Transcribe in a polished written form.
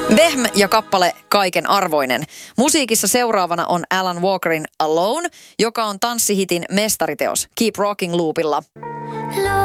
Vehm ja kappale Kaiken arvoinen. Musiikissa seuraavana on Alan Walkerin Alone, joka on tanssihitin mestariteos Keep Rocking loopilla.